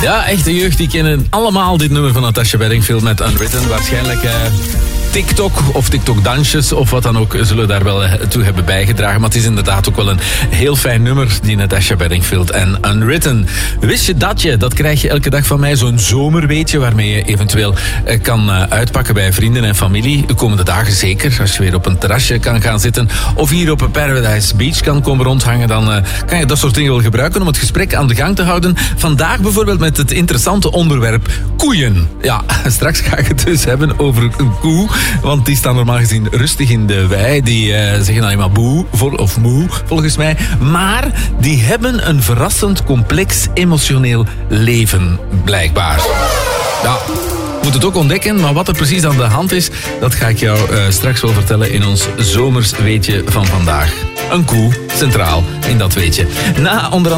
Ja, echte jeugd, die kennen allemaal dit nummer van Natasha Bedingfield met Unwritten. Waarschijnlijk TikTok of TikTok-dansjes of wat dan ook zullen daar wel toe hebben bijgedragen. Maar het is inderdaad ook wel een heel fijn nummer, die Natasha Bedingfield en Unwritten. Wist je dat je? Dat krijg je elke dag van mij, zo'n zomerweetje waarmee je eventueel kan uitpakken bij vrienden en familie. De komende dagen zeker, als je weer op een terrasje kan gaan zitten of hier op een Paradise Beach kan komen rondhangen, dan kan je dat soort dingen wel gebruiken om het gesprek aan de gang te houden. Vandaag bijvoorbeeld met het interessante onderwerp koeien. Ja, straks ga ik het dus hebben over een koe. Want die staan normaal gezien rustig in de wei. Die zeggen alleen maar boe of moe, volgens mij. Maar die hebben een verrassend complex emotioneel leven, blijkbaar. Ja, moet het ook ontdekken, maar wat er precies aan de hand is, dat ga ik jou straks wel vertellen in ons zomers weetje van vandaag. Een koe, centraal in dat weetje. Na onder